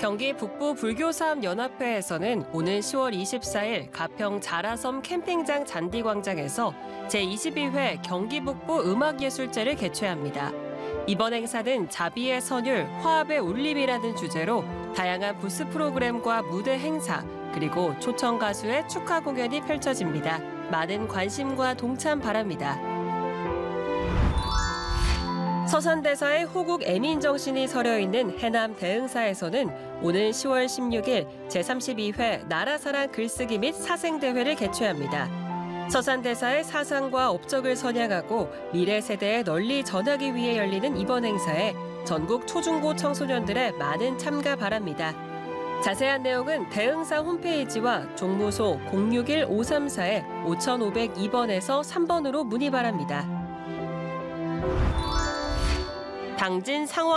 경기 북부 불교사업연합회에서는 오는 10월 24일 가평 자라섬 캠핑장 잔디광장에서 제22회 경기 북부 음악예술제를 개최합니다. 이번 행사는 자비의 선율, 화합의 울림이라는 주제로 다양한 부스 프로그램과 무대 행사, 그리고 초청 가수의 축하 공연이 펼쳐집니다. 많은 관심과 동참 바랍니다. 서산대사의 호국 애민정신이 서려있는 해남 대흥사에서는 오는 10월 16일 제32회 나라사랑 글쓰기 및 사생대회를 개최합니다. 서산대사의 사상과 업적을 선양하고 미래 세대에 널리 전하기 위해 열리는 이번 행사에 전국 초중고 청소년들의 많은 참가 바랍니다. 자세한 내용은 대흥사 홈페이지와 종무소 061-534-5502번에서 3번으로 문의 바랍니다. 당진 상원